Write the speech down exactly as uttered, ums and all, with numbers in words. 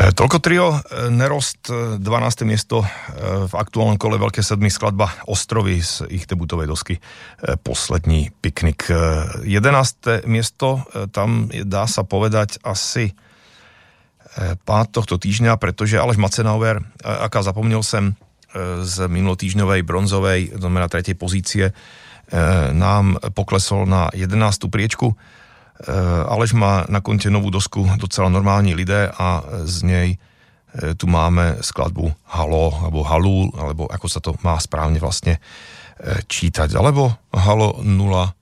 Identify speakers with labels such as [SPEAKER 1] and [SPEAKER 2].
[SPEAKER 1] Toľko trio Nerost, dvanáste miesto v aktuálnom kole Veľké sedmi, skladba Ostrovy z ich debutovej dosky Poslední piknik. jedenáste miesto, tam dá sa povedať asi pád tohto týždňa, pretože Aleš Macenauer, aká zapomnel sem z minulotýždňovej bronzovej, to znamená tretej pozície, nám poklesol na jedenástu priečku. Aleš má na konte novú dosku Docela normální lidé a z nej tu máme skladbu Halo, alebo Halú, alebo ako sa to má správne vlastne čítať, alebo Halo nula